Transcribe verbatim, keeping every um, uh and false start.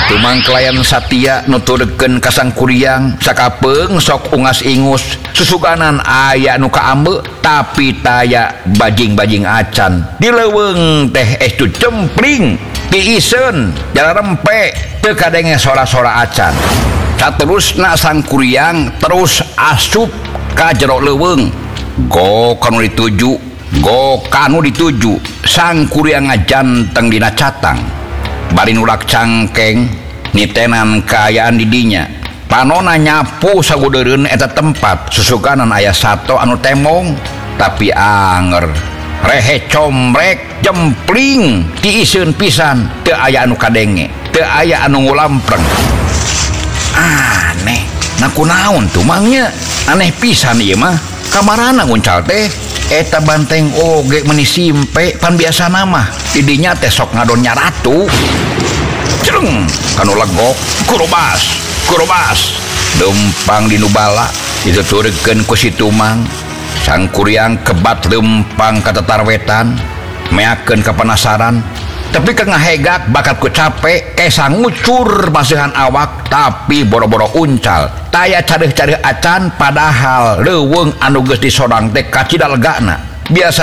Tumang klien Satya nuturkeun ka Sangkuriang sakapeng sok ungas ingus susuganan aya nu kaambe tapi taya bajing-bajing acan di leuweung teh estu cempling tiiseun jala rempe teu kadenge sora-sora acan. Saterusna Sangkuriang terus asup ka jero leuweung go kanu dituju go kanu dituju Sangkuriang ngajanteng dina catang bari nulak cangkeng nitenan kaayaan didinya panona nyapu sagudeureun eta tempat susuganan aya sato anu temong tapi anger rehe comrek jempling tiiseun pisan teu aya anu kadenge teu aya anu ngulampreng. Aneh nah kunaon tuh mangnya aneh pisan ieu mah kamarana nguncal teh eta banteng oge meuni simpe pan biasa mah didinya teh sok ngadonnya ratu cereng kanu legok kurobas kurobas lempang di nubala dituturkeun ku si Tumang. Sangkuriang kebat lempang ka tetarwetan meakeun kapanasaran tapi ke ngahegak bakat ku capek kesa ngucur masihan awak tapi boro-boro uncal taya cadeh-cadeh acan padahal leuweung anu geus disodang teh kacidalgana biasa